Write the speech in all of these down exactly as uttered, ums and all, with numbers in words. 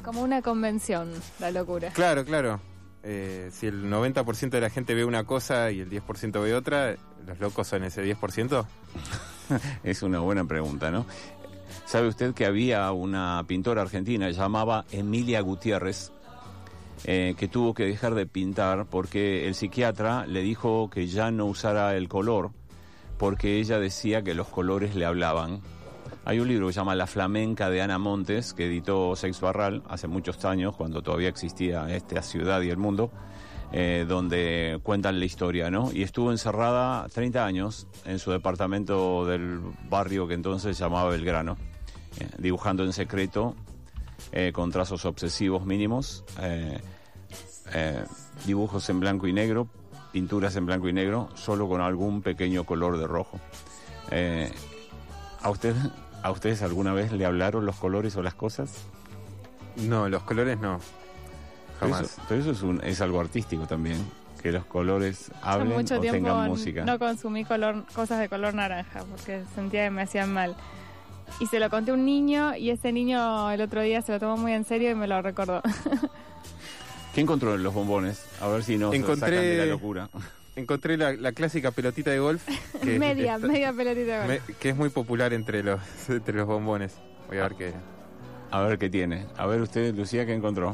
Como una convención, la locura. Claro, claro. Eh, si el noventa por ciento de la gente ve una cosa y el diez por ciento ve otra, ¿los locos son ese diez por ciento? Es una buena pregunta, ¿no? ¿Sabe usted que había una pintora argentina llamada Emilia Gutiérrez eh, que tuvo que dejar de pintar porque el psiquiatra le dijo que ya no usara el color porque ella decía que los colores le hablaban? Hay un libro que se llama La Flamenca de Ana Montes, que editó Seix Barral hace muchos años, cuando todavía existía esta ciudad y el mundo, eh, donde cuentan la historia, ¿no? Y estuvo encerrada treinta años en su departamento del barrio que entonces se llamaba Belgrano, eh, dibujando en secreto, eh, con trazos obsesivos mínimos, eh, eh, dibujos en blanco y negro, pinturas en blanco y negro, solo con algún pequeño color de rojo. Eh, ¿A usted... ¿A ustedes alguna vez le hablaron los colores o las cosas? No, los colores no. Jamás. Pero eso, pero eso es, un, es algo artístico también, que los colores hablen mucho o tiempo tengan música. No consumí color, cosas de color naranja porque sentía que me hacían mal. Y se lo conté a un niño y ese niño el otro día se lo tomó muy en serio y me lo recordó. ¿Qué encontró en los bombones? A ver si nos Encontré... sacan de la locura. Encontré la, la clásica pelotita de golf. Que media, está, media pelotita de golf. Me, que es muy popular entre los, entre los bombones. Voy a ver qué. A ver qué tiene. A ver usted, Lucía, ¿qué encontró?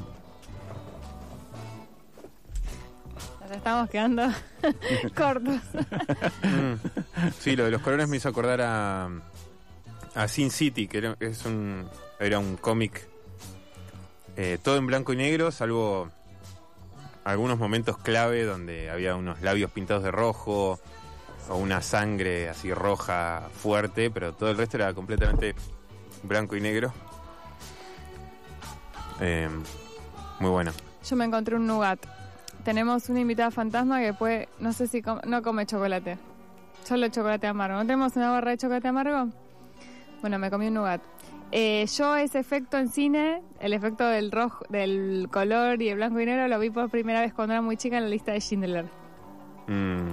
Nos estamos quedando cortos. Mm. Sí, lo de los colores me hizo acordar a, a Sin City, que era, es un, era un cómic eh, todo en blanco y negro, salvo algunos momentos clave donde había unos labios pintados de rojo o una sangre así roja fuerte, pero todo el resto era completamente blanco y negro. Eh, muy bueno. Yo me encontré un nougat. Tenemos una invitada fantasma que puede, no sé si com- no come chocolate, solo chocolate amargo. ¿No tenemos una barra de chocolate amargo? Bueno, me comí un nougat. Eh, yo ese efecto en cine, el efecto del rojo, del color y el blanco y negro, lo vi por primera vez cuando era muy chica en la lista de Schindler. Mm.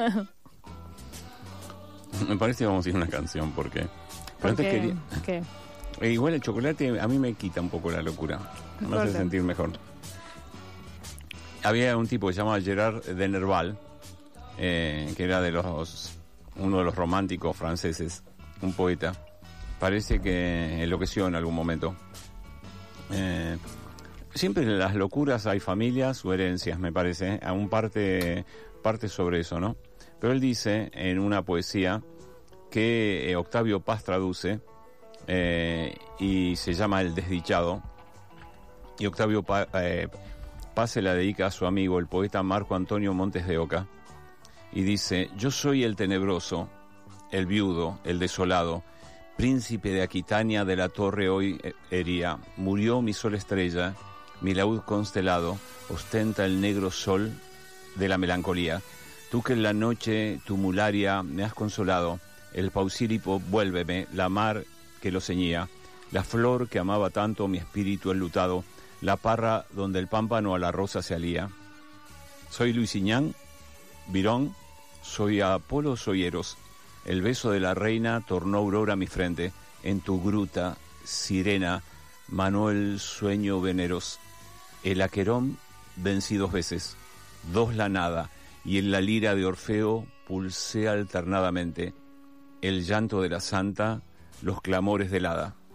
Me parece que vamos a ir a una canción porque... Pero antes quería... ¿Qué? Eh, igual el chocolate a mí me quita un poco la locura, me hace sentir mejor. Había un tipo que se llamaba Gerard de Nerval, eh, que era de los uno de los románticos franceses, un poeta. Parece que enloqueció en algún momento. Eh, siempre en las locuras hay familias o herencias, me parece. Aún parte, parte sobre eso, ¿no? Pero él dice en una poesía que eh, Octavio Paz traduce eh, y se llama El Desdichado. Y Octavio Paz, eh, Paz se la dedica a su amigo, el poeta Marco Antonio Montes de Oca. Y dice: yo soy el tenebroso, el viudo, el desolado, príncipe de Aquitania de la torre hoy hería. Murió mi sol estrella, mi laúd constelado, ostenta el negro sol de la melancolía. Tú que en la noche tumularia me has consolado, el pausílipo vuélveme, la mar que lo ceñía, la flor que amaba tanto mi espíritu enlutado, la parra donde el pámpano a la rosa se alía. Soy Luisiñán, Virón, soy Apolo, soy Eros. El beso de la reina tornó aurora mi frente. En tu gruta, sirena, manó el sueño veneros. El aquerón vencí dos veces, dos la nada, y en la lira de Orfeo pulsé alternadamente el llanto de la santa, los clamores del hada.